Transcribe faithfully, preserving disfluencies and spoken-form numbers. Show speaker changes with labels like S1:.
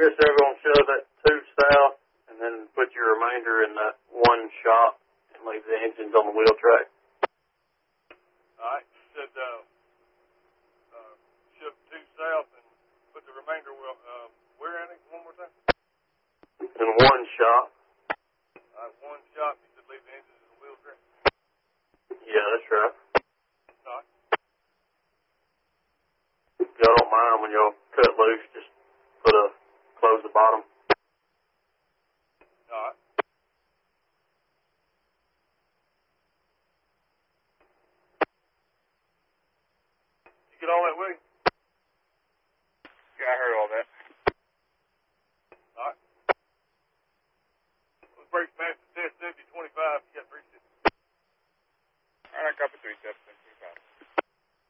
S1: guess they're going to shove that two south and then put your remainder in that one shop and leave the engines on the wheel track.
S2: All right. You said uh, uh, shove two south and put the remainder wheel, uh, where in it? One more time.
S1: In one shop.
S2: All right, one shop. You said leave the engines in the wheel track.
S1: Yeah, that's right.
S2: All right.
S1: If y'all don't mind when y'all cut loose, just put a close the bottom.
S2: All right. You get all that way?